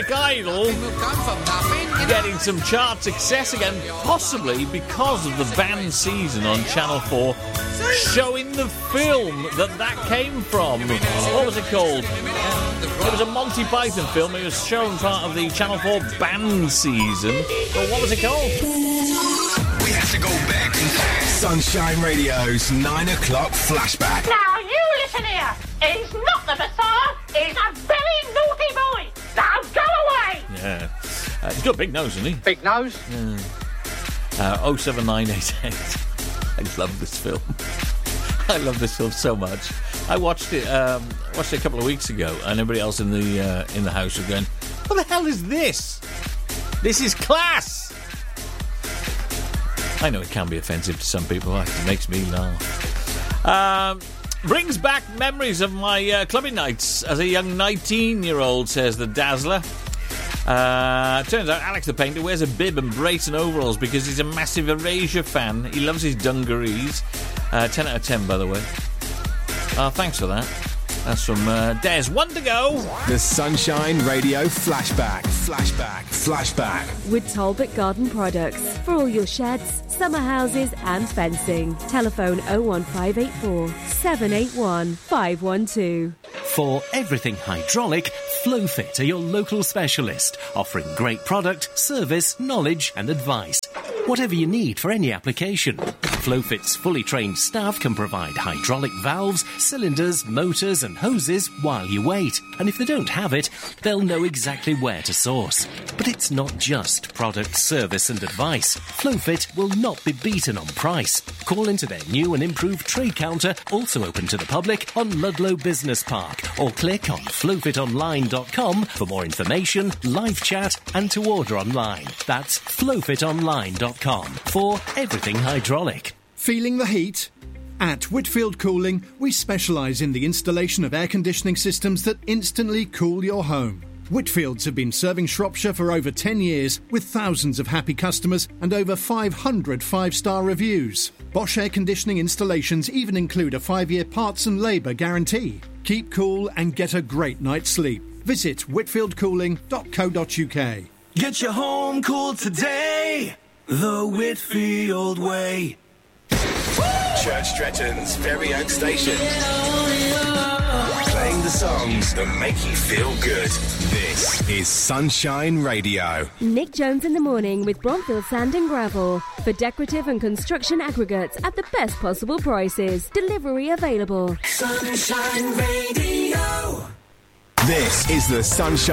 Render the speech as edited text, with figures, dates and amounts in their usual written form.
American Idol getting some chart success again, possibly because of the band season on Channel 4 showing the film that came from. What was it called? It was a Monty Python film. It was shown part of the Channel 4 band season. But what was it called? We have to go back in time. Sunshine Radio's 9 o'clock flashback. Now you listen here. He's not the Messiah. He's a very naughty boy. Now go away. Yeah. He's got a big nose, hasn't he? Big nose? Yeah. 07988. I love this film. I love this film so much. I watched it a couple of weeks ago, and everybody else in the house was going, "What the hell is this? This is class." I know it can be offensive to some people. It makes me laugh. Brings back memories of my clubbing nights as a young 19-year-old, says the Dazzler. Turns out Alex the Painter wears a bib and brace and overalls because he's a massive Erasure fan. He loves his dungarees. 10 out of 10, by the way. Thanks for that. That's from Des. One to go. The Sunshine Radio flashback. With Talbot Garden Products. For all your sheds, summer houses and fencing. Telephone 01584 781 512. For everything hydraulic, Flowfit are your local specialist, offering great product, service, knowledge and advice. Whatever you need for any application. Flowfit's fully trained staff can provide hydraulic valves, cylinders, motors and hoses while you wait. And if they don't have it, they'll know exactly where to source. But it's not just product, service and advice. Flowfit will not be beaten on price. Call into their new and improved trade counter, also open to the public, on Ludlow Business Park, or click on flowfitonline.com for more information, live chat and to order online. That's flowfitonline.com for everything hydraulic. Feeling the heat? At Whitfield Cooling, we specialise in the installation of air conditioning systems that instantly cool your home. Whitfields have been serving Shropshire for over 10 years with thousands of happy customers and over 500 five-star reviews. Bosch air conditioning installations even include a 5-year parts and labour guarantee. Keep cool and get a great night's sleep. Visit whitfieldcooling.co.uk. Get your home cool today, the Whitfield way. Church Stretton's very own station. Playing the songs that make you feel good. This is Sunshine Radio. Nick Jones in the morning with Bronfield Sand and Gravel. For decorative and construction aggregates at the best possible prices. Delivery available. Sunshine Radio. This is the Sunshine